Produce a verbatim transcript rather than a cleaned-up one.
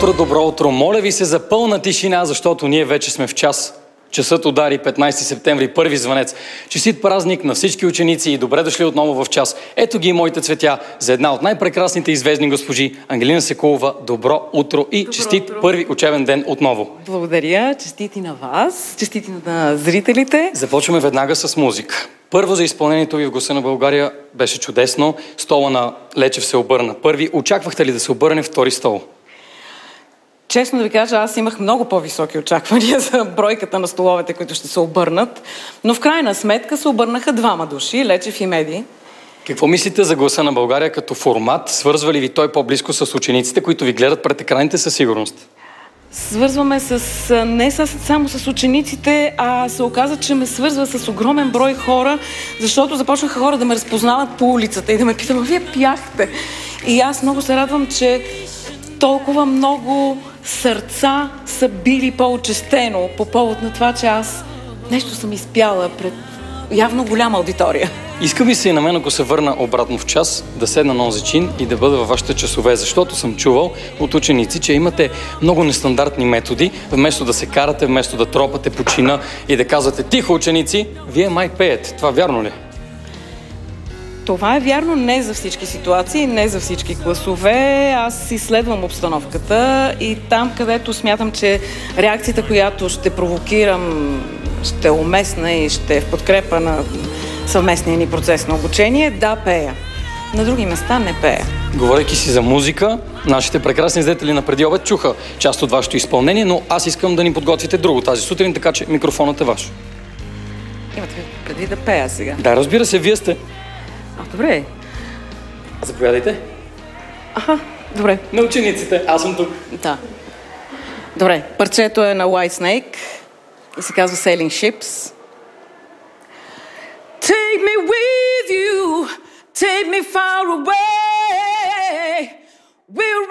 утро, добро утро. Моля ви се за пълна тишина, защото ние вече сме в час. Часът удари петнайсети септември, първи звънец. Честит празник на всички ученици и добре дошли отново в час. Ето ги моите цветя за една от най-прекрасните известни госпожи, Ангелина Секулова. Добро утро и добро честит утро. Първи учебен ден отново. Благодаря. Честити на вас, честити на зрителите. Започваме веднага с музика. Първо за изпълнението ви в Гласа на България беше чудесно. Стола на Лечев се обърна първи. Очаквахте ли да се обърне втори стол? Честно да ви кажа, аз имах много по-високи очаквания за бройката на столовете, които ще се обърнат, но в крайна сметка се обърнаха двама души, Лечев и Меди. Какво мислите за Гласа на България като формат? Свързва ли ви той по-близко с учениците, които ви гледат пред екраните със сигурност? Свързваме с, не с, само с учениците, а се оказа, че ме свързва с огромен брой хора, защото започнаха хора да ме разпознават по улицата и да ме питат: вие пяхте. И аз много се радвам, че толкова много сърца са били по-очестено по повод на това, че аз нещо съм изпяла пред явно голяма аудитория. Иска ми се и на мен, ако се върна обратно в час, да седна на онзи чин и да бъда във вашите часове, защото съм чувал от ученици, че имате много нестандартни методи. Вместо да се карате, вместо да тропате по чина и да казвате: тихо, ученици, вие май пеете. Това вярно ли? Това е вярно не за всички ситуации, не за всички класове. Аз изследвам обстановката и там, където смятам, че реакцията, която ще провокирам, ще е уместна и ще е в подкрепа на съвместния ни процес на обучение, да, пея. На други места не пея. Говорейки си за музика, нашите прекрасни зрители на преди обед чуха част от вашето изпълнение, но аз искам да ни подготвите друго тази сутрин, така че микрофонът е ваш. Имате преди да пея сега? Да, разбира се, вие сте. А, добре. Заповядайте. Аха, добре. На учениците, аз съм тук. Да. Добре, парчето е на Whitesnake и се казва Sailing Ships. Take me with you, take me far away.